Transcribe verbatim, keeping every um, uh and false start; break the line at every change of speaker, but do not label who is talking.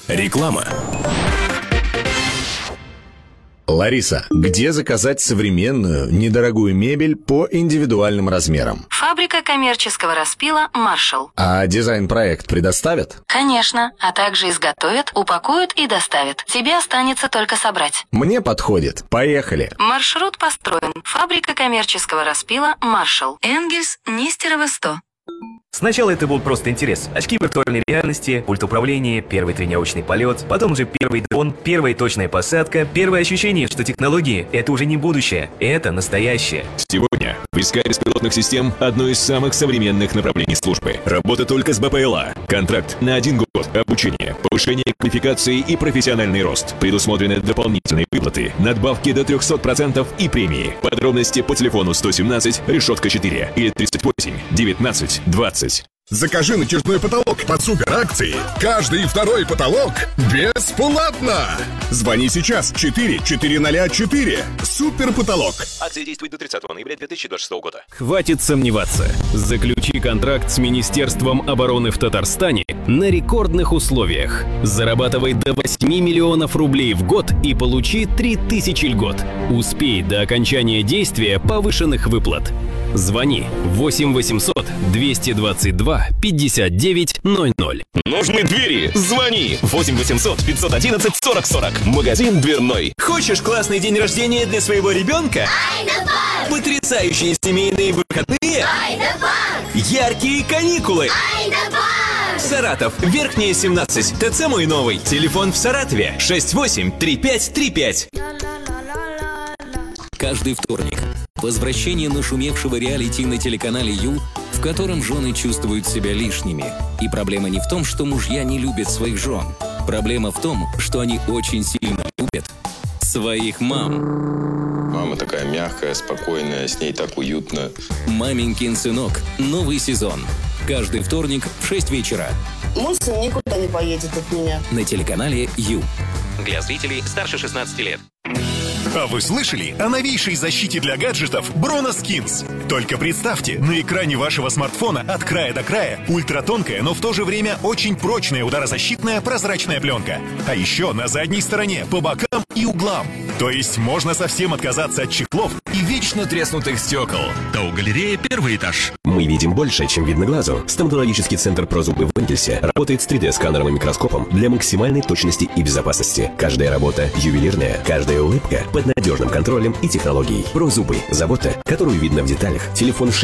Реклама.
Лариса, где заказать современную, недорогую мебель по индивидуальным размерам?
Фабрика коммерческого распила «Маршалл».
А дизайн-проект предоставят?
Конечно, а также изготовят, упакуют и доставят. Тебе останется только собрать.
Мне подходит. Поехали.
Маршрут построен. Фабрика коммерческого распила «Маршалл». Энгельс, Нестерова, сто.
Сначала это был просто интерес. Очки виртуальной реальности, пульт управления, первый тренировочный полет, потом уже первый дрон, первая точная посадка, первое ощущение, что технологии — это уже не будущее, это настоящее.
Сегодня войска беспилотных систем – одно из самых современных направлений службы. Работа только с БПЛА. Контракт на один год. Обучение, повышение квалификации и профессиональный рост. Предусмотрены дополнительные выплаты, надбавки до трехсот процентов и премии. Подробности по телефону сто семнадцать, решетка четыре или тридцать восемь девятнадцать двадцать.
Закажи натяжной потолок под суперакцией. Каждый второй потолок бесплатно. Звони сейчас четыре четыреста четыре. Супер потолок.
Акция действует до тридцатого ноября две тысячи двадцать шестого года.
Хватит сомневаться. Заключи контракт с Министерством обороны в Татарстане на рекордных условиях. Зарабатывай до восьми миллионов рублей в год и получи три тысячи льгот. Успей до окончания действия повышенных выплат. Звони восемь восемьсот двести двадцать два пятьдесят девять ноль ноль.
Нужны двери? Звони восемь восемьсот пятьсот одиннадцать сорок сорок. Магазин дверной.
Хочешь классный день рождения для своего ребенка?
Айна-банк!
Потрясающие семейные выходные?
Айна-банк!
Яркие каникулы?
Айна-банк!
Саратов, Верхняя, семнадцать. ТЦ «Мой новый». Телефон в Саратове шесть восемь три пять три пять.
Каждый вторник. Возвращение нашумевшего реалити на телеканале Ю, в котором жены чувствуют себя лишними. И проблема не в том, что мужья не любят своих жен. Проблема в том, что они очень сильно любят своих мам.
Мама такая мягкая, спокойная, с ней так уютно.
«Маменькин сынок». Новый сезон. Каждый вторник в шесть вечера.
Мой сын никуда не поедет от меня.
На телеканале Ю.
Для зрителей старше шестнадцати лет.
А вы слышали о новейшей защите для гаджетов Bronaskin? Только представьте, на экране вашего смартфона от края до края ультратонкая, но в то же время очень прочная ударозащитная прозрачная пленка. А еще на задней стороне, по бокам и углам. То есть можно совсем отказаться от чехлов и вечно треснутых стекол.
Тау-галерея, первый этаж.
Мы видим больше, чем видно глазу. Стоматологический центр «Прозубы» в Энгельсе работает с три дэ сканером и микроскопом для максимальной точности и безопасности. Каждая работа ювелирная, каждая улыбка под надежным контролем и технологией. «Прозубы» – забота, которую видно в деталях. Телефон